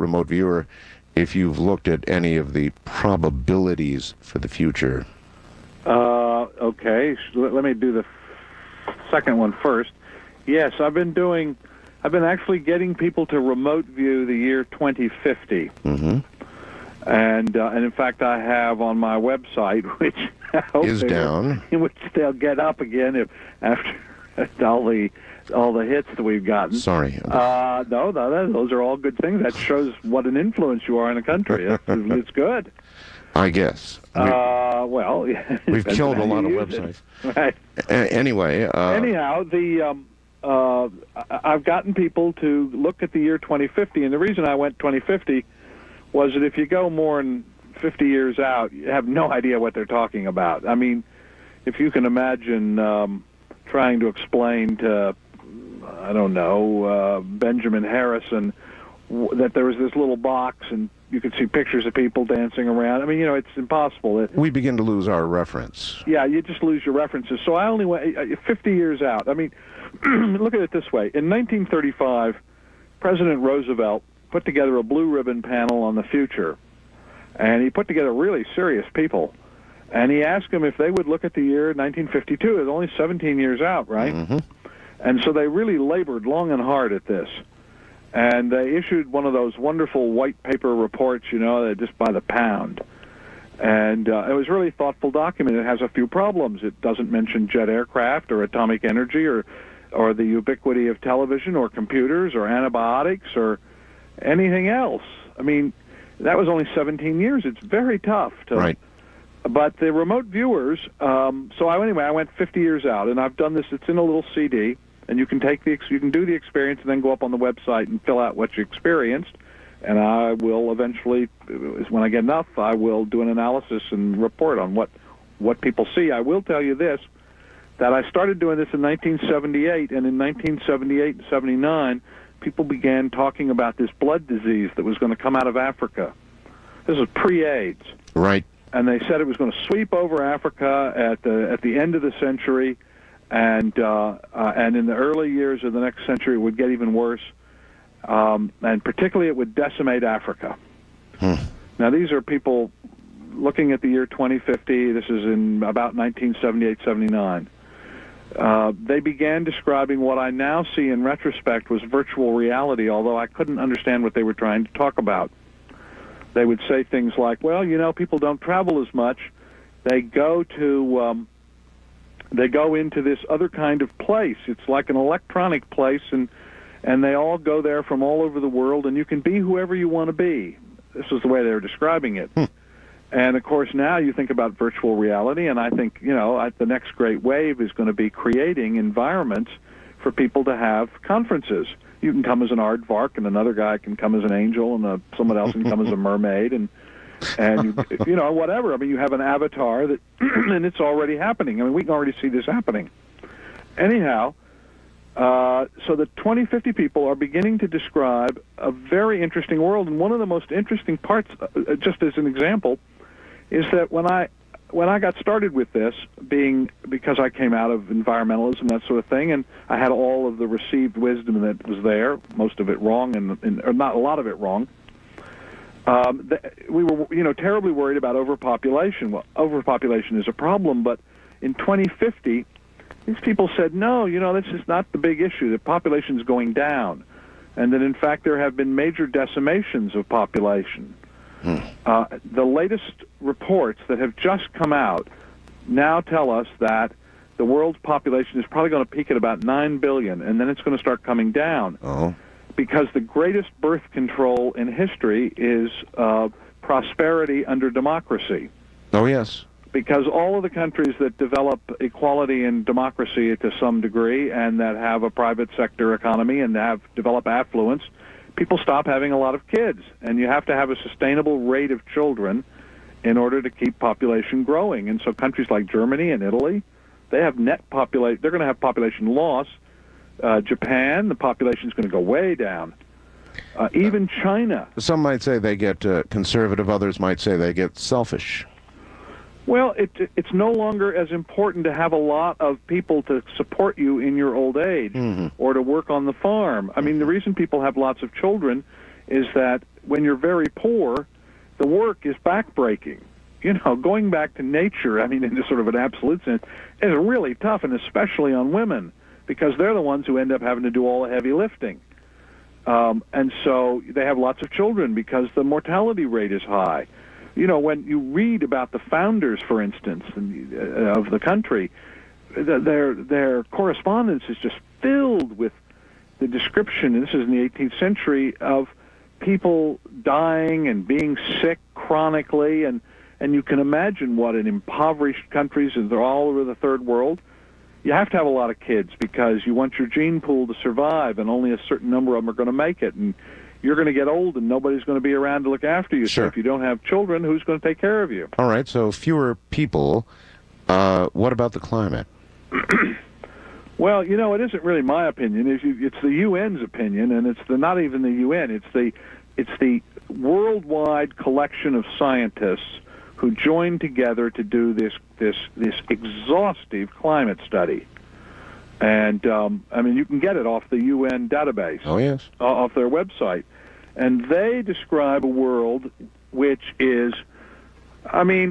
remote viewer if you've looked at any of the probabilities for the future. Okay, let me do the second one first. Yes, I've been actually getting people to remote view the year 2050. Mm-hmm. And in fact, I have on my website, which I hope is down, in which they'll get up again after all the hits that we've gotten. Sorry. No, those are all good things. That shows what an influence you are in a country. It's good. I guess. Well, we've killed a lot of websites. Right. Anyway. Anyhow, I've gotten people to look at the year 2050, and the reason I went 2050 was that if you go more than 50 years out, you have no idea what they're talking about. I mean, if you can imagine trying to explain to, I don't know, Benjamin Harrison that there was this little box and you could see pictures of people dancing around. I mean, it's impossible. We begin to lose our reference. Yeah, you just lose your references. So I only went 50 years out. I mean, look at it this way. In 1935, President Roosevelt put together a blue ribbon panel on the future, and he put together really serious people, and he asked them if they would look at the year 1952. It was only 17 years out, right? Mm-hmm. And so they really labored long and hard at this. And they issued one of those wonderful white paper reports, they're just by the pound. And it was a really thoughtful document. It has a few problems. It doesn't mention jet aircraft or atomic energy or the ubiquity of television or computers or antibiotics or anything else. I mean, that was only 17 years. It's very tough to... Right. But the remote viewers, I went 50 years out, and I've done this. It's in a little CD, and you can do the experience and then go up on the website and fill out what you experienced. And I will eventually, when I get enough, I will do an analysis and report on what people see. I will tell you this, that I started doing this in 1978, and in 1978 and 79, people began talking about this blood disease that was going to come out of Africa. This was pre-AIDS. Right. And they said it was going to sweep over Africa at the end of the century, and in the early years of the next century it would get even worse, and particularly it would decimate Africa. Now these are people looking at the year 2050. This is in about 1978-79. They began describing what I now see in retrospect was virtual reality, although I couldn't understand what they were trying to talk about. They would say things like, well, people don't travel as much. They go into this other kind of place. It's like an electronic place, and they all go there from all over the world, and you can be whoever you want to be. This is the way they were describing it. And, of course, now you think about virtual reality, and I think, the next great wave is going to be creating environments for people to have conferences. You can come as an aardvark, and another guy can come as an angel, and someone else can come as a mermaid, and whatever. I mean, you have an avatar that, and it's already happening. I mean, we can already see this happening. Anyhow, so the 2050 people are beginning to describe a very interesting world, and one of the most interesting parts, just as an example, is that when I got started with this, because I came out of environmentalism, that sort of thing, and I had all of the received wisdom that was there, most of it wrong, or not a lot of it wrong. We were, terribly worried about overpopulation. Well, overpopulation is a problem, but in 2050, these people said, no, this is not the big issue. The population is going down, and that in fact there have been major decimations of population. The latest reports that have just come out now tell us that the world's population is probably going to peak at about 9 billion, and then it's going to start coming down. Oh. Because the greatest birth control in history is prosperity under democracy. Oh, yes. Because all of the countries that develop equality and democracy to some degree and that have a private sector economy and develop affluence, people stop having a lot of kids. And you have to have a sustainable rate of children in order to keep population growing. And so countries like Germany and Italy, they have net population. They're going to have population loss. Japan, the population is going to go way down. Even China. Some might say they get conservative. Others might say they get selfish. Well, it's no longer as important to have a lot of people to support you in your old age or to work on the farm. I mean, the reason people have lots of children is that when you're very poor, the work is backbreaking. You know, going back to nature, I mean, in sort of an absolute sense, is really tough, and especially on women, because they're the ones who end up having to do all the heavy lifting. And so they have lots of children because the mortality rate is high. You know, when you read about the founders, for instance, of the country, their correspondence is just filled with the description, and this is in the 18th century, of people dying and being sick chronically, and you can imagine what in impoverished countries, and they're all over the third world, you have to have a lot of kids because you want your gene pool to survive, and only a certain number of them are going to make it, and you're going to get old and nobody's going to be around to look after you. Sure. So if you don't have children, who's going to take care of you? All right, so fewer people. What about the climate? Well, you know, it isn't really my opinion. It's the UN's opinion, and it's not even the UN. It's the worldwide collection of scientists who joined together to do this exhaustive climate study. And I mean, you can get it off the UN database. Oh yes, off their website, and they describe a world which is, I mean,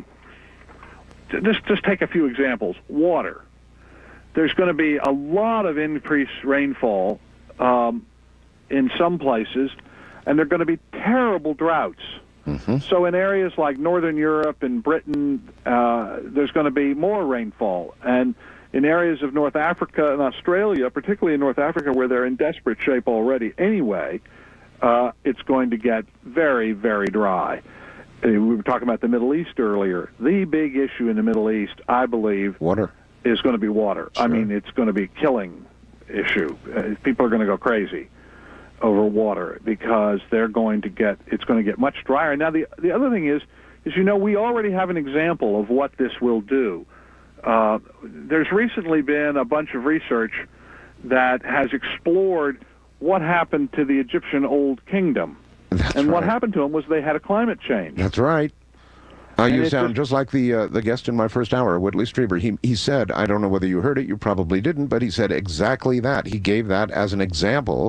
just take a few examples. Water. There's going to be a lot of increased rainfall in some places, and there are going to be terrible droughts. Mm-hmm. So in areas like Northern Europe and Britain, there's going to be more rainfall. And in areas of North Africa and Australia, particularly in North Africa where they're in desperate shape already anyway, it's going to get very, very dry. We were talking about the Middle East earlier. The big issue in the Middle East, I believe, water is going to be water. Sure. I mean, it's going to be a killing issue. People are going to go crazy over water because it's going to get much drier. Now, the other thing is, you know, we already have an example of what this will do. There's recently been a bunch of research that has explored what happened to the Egyptian Old Kingdom. That's what right. happened to them was they had a climate change. That's right. You sound just like the guest in my first hour, Whitley Strieber. He said, I don't know whether you heard it, you probably didn't, but he said exactly that. He gave that as an example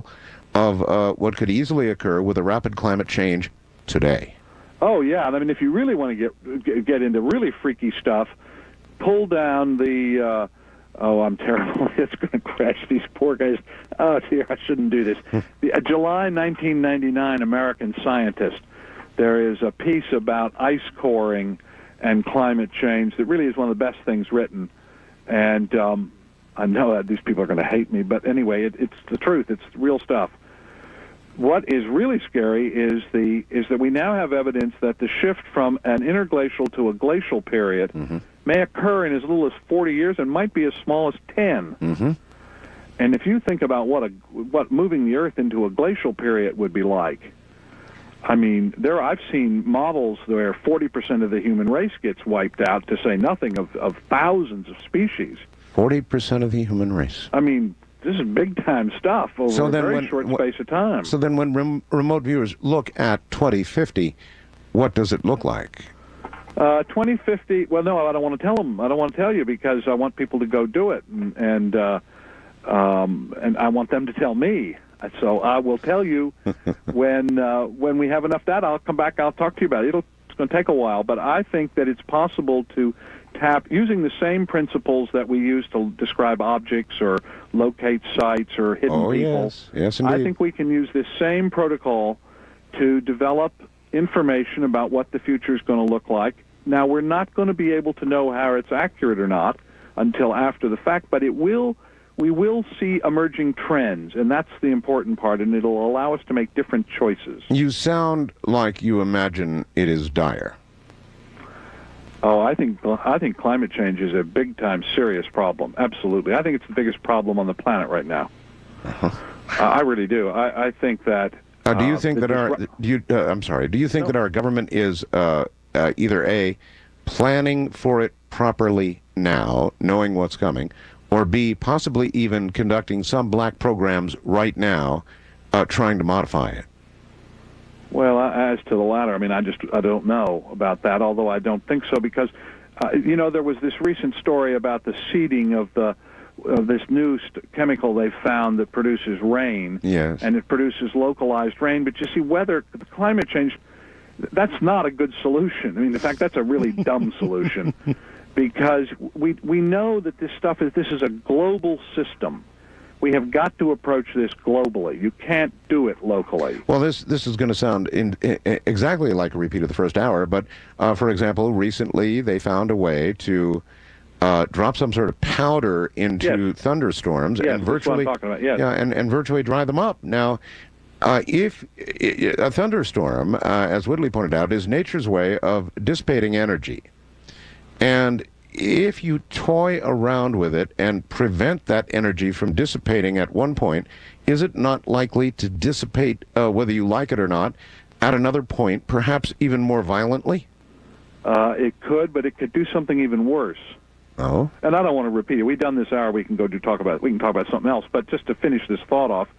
of what could easily occur with a rapid climate change today. Oh, yeah. I mean, if you really want to get into really freaky stuff, pull down the... oh, I'm terrible. It's going to crash these poor guys. Oh, dear, I shouldn't do this. The July 1999 American Scientist. There is a piece about ice coring and climate change that really is one of the best things written. And I know that these people are going to hate me, but anyway, it's the truth. It's real stuff. What is really scary is that we now have evidence that the shift from an interglacial to a glacial period may occur in as little as 40 years and might be as small as 10. Mm-hmm. And if you think about what moving the Earth into a glacial period would be like, I mean, I've seen models where 40% of the human race gets wiped out, to say nothing of thousands of species. 40% of the human race. I mean, this is big-time stuff over a very short space of time. So then when remote viewers look at 2050, what does it look like? 2050, well, no, I don't want to tell them. I don't want to tell you because I want people to go do it, and I want them to tell me. So I will tell you when we have enough data. I'll come back. I'll talk to you about it. It's going to take a while, but I think that it's possible to tap using the same principles that we use to describe objects or locate sites or hidden people. Yes, indeed. I think we can use this same protocol to develop information about what the future is going to look like. Now, we're not going to be able to know how it's accurate or not until after the fact, but we will see emerging trends, and that's the important part, and it'll allow us to make different choices. You sound like you imagine it is dire. Oh, I think climate change is a big-time serious problem. Absolutely. I think it's the biggest problem on the planet right now. I really do. I think that... do you think that do you think that our government is either A, planning for it properly now, knowing what's coming, or B, possibly even conducting some black programs right now, trying to modify it? Well, as to the latter, I mean, I don't know about that, although I don't think so, because, you know, there was this recent story about the seeding of the this new chemical they found that produces rain. Yes. And it produces localized rain. But you see, climate change, that's not a good solution. I mean, in fact, that's a really dumb solution, because we know that this is a global system. We have got to approach this globally. You can't do it locally. Well, this is going to sound exactly like a repeat of the first hour, but for example, recently they found a way to drop some sort of powder into thunderstorms and virtually, that's what I'm talking about. Yes. and virtually dry them up. Now, if a thunderstorm, as Whitley pointed out, is nature's way of dissipating energy, and if you toy around with it and prevent that energy from dissipating at one point, is it not likely to dissipate, whether you like it or not, at another point, perhaps even more violently? It could, but it could do something even worse. Oh. And I don't want to repeat it. We've done this hour. We can talk about something else. But just to finish this thought off,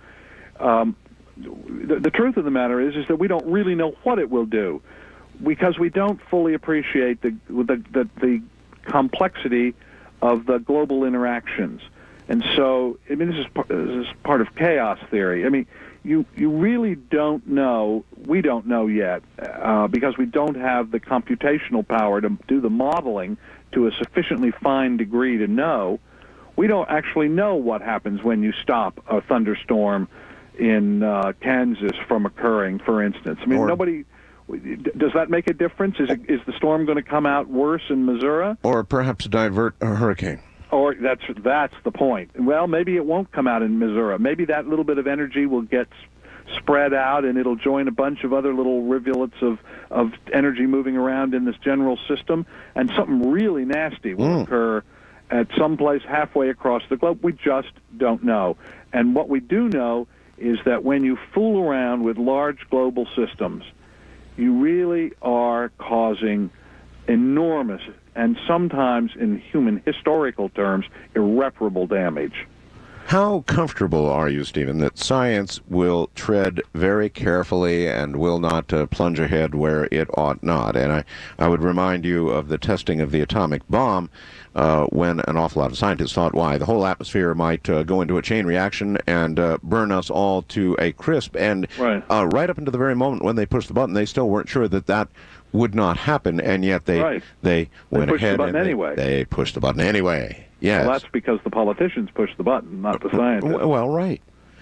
the truth of the matter is that we don't really know what it will do, because we don't fully appreciate the complexity of the global interactions. And so, I mean, this is part of chaos theory. I mean, you really don't know. We don't know yet, because we don't have the computational power to do the modeling to a sufficiently fine degree to know. We don't actually know what happens when you stop a thunderstorm in Kansas from occurring, for instance. I mean, does that make a difference? Is the storm going to come out worse in Missouri? Or perhaps divert a hurricane? Or that's the point. Well, maybe it won't come out in Missouri. Maybe that little bit of energy will get spread out, and it'll join a bunch of other little rivulets of energy moving around in this general system, and something really nasty will occur at some place halfway across the globe. We just don't know. And what we do know is that when you fool around with large global systems, you really are causing enormous, and sometimes in human historical terms, irreparable damage. How comfortable are you, Stephen, that science will tread very carefully and will not plunge ahead where it ought not? And I would remind you of the testing of the atomic bomb, when an awful lot of scientists thought, why, the whole atmosphere might go into a chain reaction and burn us all to a crisp. And right up until the very moment when they pushed the button, they still weren't sure that would not happen, and yet they went ahead and they pushed the button anyway. Yes. Well, that's because the politicians pushed the button, not the scientists. Well, right.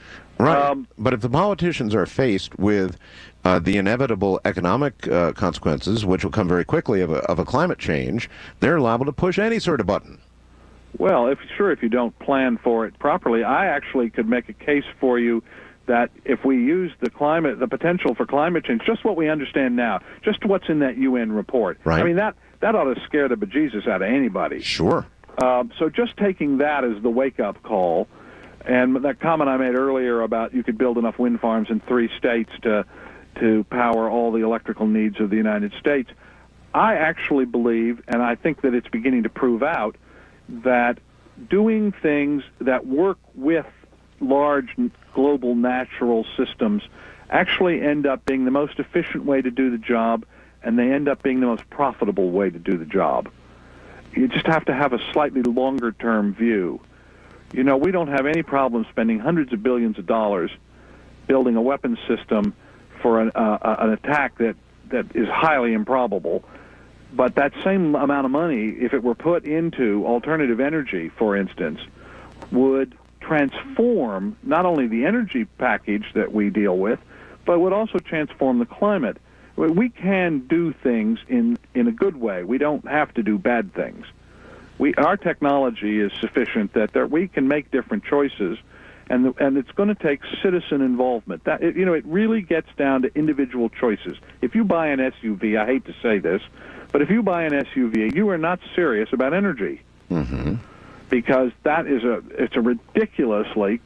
But if the politicians are faced with the inevitable economic consequences, which will come very quickly of a climate change, they're liable to push any sort of button. Well, if you don't plan for it properly, I actually could make a case for you that if we use the potential for climate change, just what we understand now, just what's in that UN report. Right. I mean, that ought to scare the bejesus out of anybody. Sure. So just taking that as the wake-up call, and that comment I made earlier about you could build enough wind farms in 3 states to power all the electrical needs of the United States, I actually believe, and I think that it's beginning to prove out, that doing things that work with large global natural systems actually end up being the most efficient way to do the job, and they end up being the most profitable way to do the job. You just have to have a slightly longer-term view. You know, we don't have any problem spending hundreds of billions of dollars building a weapons system for an attack that is highly improbable. But that same amount of money, if it were put into alternative energy, for instance, would transform not only the energy package that we deal with, but would also transform the climate. We can do things in a good way. We don't have to do bad things. Our technology is sufficient that we can make different choices, and it's going to take citizen involvement. It really gets down to individual choices. If you buy an SUV, I hate to say this, but if you buy an SUV, you are not serious about energy. Mm-hmm. Because it's a ridiculously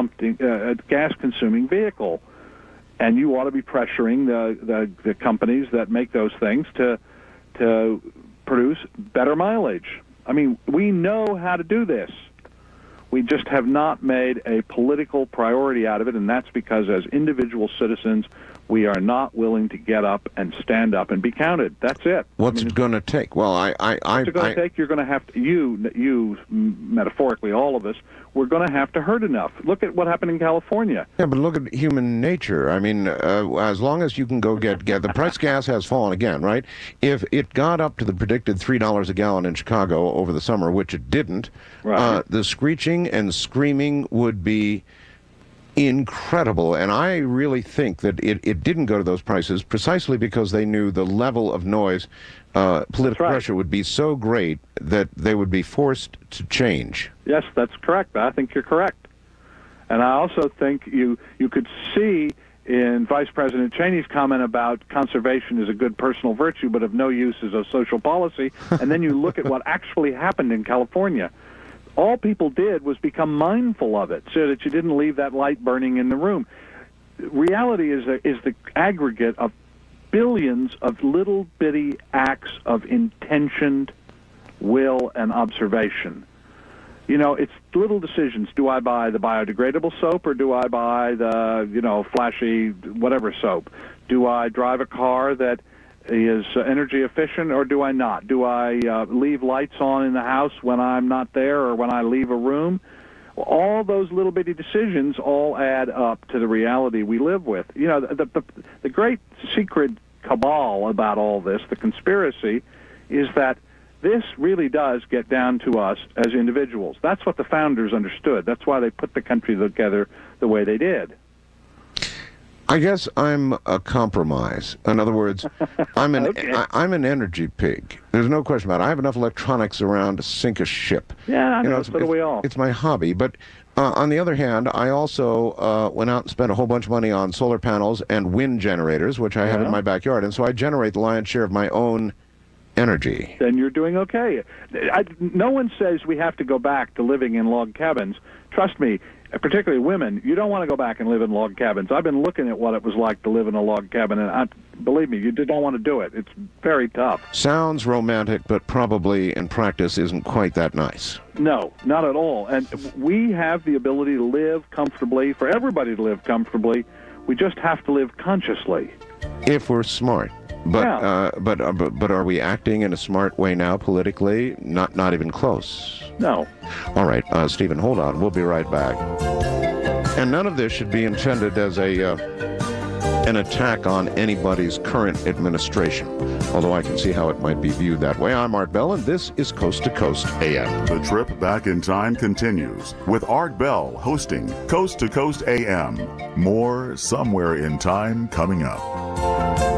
gas-consuming vehicle. And you ought to be pressuring the companies that make those things to produce better mileage. I mean, we know how to do this. We just have not made a political priority out of it, and that's because as individual citizens, We are not willing to get up and stand up and be counted. That's it. What's it going to take? Well, what's it going to take? You're going to have to, you metaphorically, all of us, we're going to have to hurt enough. Look at what happened in California. Yeah, but look at human nature. I mean, as long as you can go get the price of gas has fallen again, right? If it got up to the predicted $3 a gallon in Chicago over the summer, which it didn't, right. The screeching and screaming would be incredible. And I really think that it didn't go to those prices precisely because they knew the level of noise, political pressure would be so great that they would be forced to change. Yes, that's correct. I think you're correct. And I also think you could see in Vice President Cheney's comment about conservation is a good personal virtue but of no use as a social policy, and then you look at what actually happened in California. All people did was become mindful of it so that you didn't leave that light burning in the room. Reality is the aggregate of billions of little bitty acts of intentioned will and observation. You know, it's little decisions. Do I buy the biodegradable soap or do I buy the, flashy whatever soap? Do I drive a car that is energy efficient or do I not? Do I leave lights on in the house when I'm not there or when I leave a room? Well, all those little bitty decisions all add up to the reality we live with. You know, the great secret cabal about all this, the conspiracy, is that this really does get down to us as individuals. That's what the founders understood. That's why they put the country together the way they did. I guess I'm a compromise. In other words, I'm an Okay. I'm an energy pig. There's no question about it. I have enough electronics around to sink a ship. Yeah, I know, so do we all. It's my hobby. But on the other hand, I also went out and spent a whole bunch of money on solar panels and wind generators, which I have in my backyard. And so I generate the lion's share of my own energy. Then you're doing okay. No one says we have to go back to living in log cabins. Trust me, particularly women, you don't want to go back and live in log cabins. I've been looking at what it was like to live in a log cabin, and believe me, you don't want to do it. It's very tough. Sounds romantic, but probably in practice isn't quite that nice. No, not at all. And we have the ability to live comfortably, for everybody to live comfortably. We just have to live consciously. If we're smart. But Yeah. but are we acting in a smart way now politically? Not even close. No. All right, Stephen, hold on. We'll be right back. And none of this should be intended as an attack on anybody's current administration, although I can see how it might be viewed that way. I'm Art Bell, and this is Coast to Coast AM. The trip back in time continues with Art Bell hosting Coast to Coast AM. More Somewhere in Time coming up.